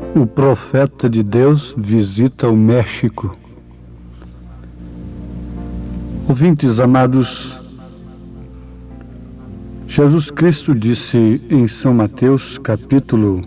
O profeta de Deus visita o México. Ouvintes amados, Jesus Cristo disse em São Mateus, capítulo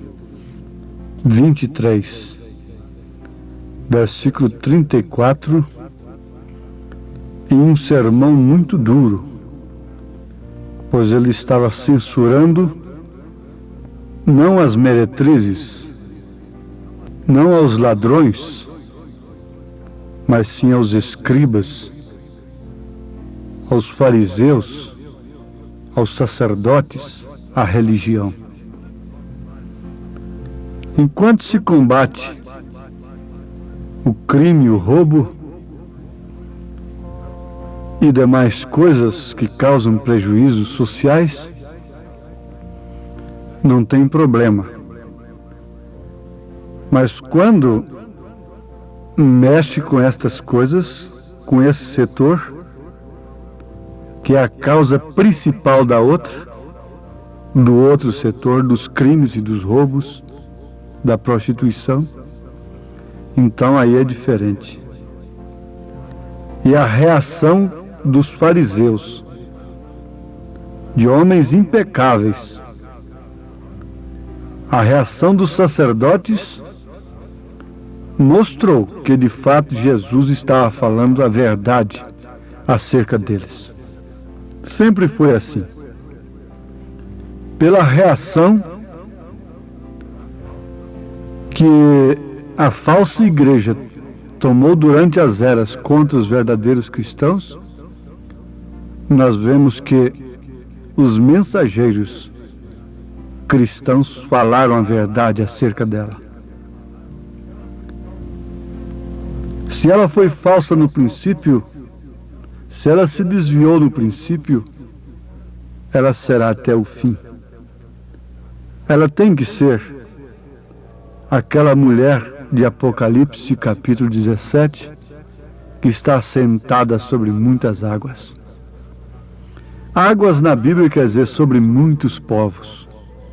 23, versículo 34, em um sermão muito duro, pois ele estava censurando não as meretrizes, não aos ladrões, mas sim aos escribas, aos fariseus, aos sacerdotes, à religião. Enquanto se combate o crime, o roubo e demais coisas que causam prejuízos sociais, não tem problema. Mas quando mexe com estas coisas, com esse setor, que é a causa principal do outro setor, dos crimes e dos roubos, da prostituição, então aí é diferente. E a reação dos fariseus, de homens impecáveis, a reação dos sacerdotes mostrou que de fato Jesus estava falando a verdade acerca deles. Sempre foi assim. Pela reação que a falsa igreja tomou durante as eras contra os verdadeiros cristãos, nós vemos que os mensageiros cristãos falaram a verdade acerca dela. Se ela foi falsa no princípio, se ela se desviou no princípio, ela será até o fim. Ela tem que ser aquela mulher de Apocalipse, capítulo 17, que está sentada sobre muitas águas. Águas na Bíblia quer dizer sobre muitos povos.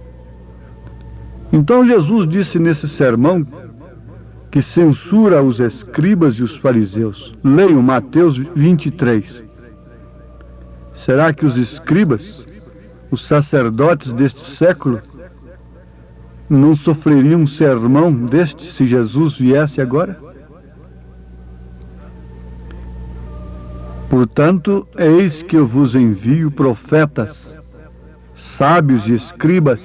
Então Jesus disse nesse sermão que censura os escribas e os fariseus. Leiam Mateus 23. Será que os escribas, os sacerdotes deste século, não sofreriam um sermão deste se Jesus viesse agora? Portanto, eis que eu vos envio profetas, sábios e escribas,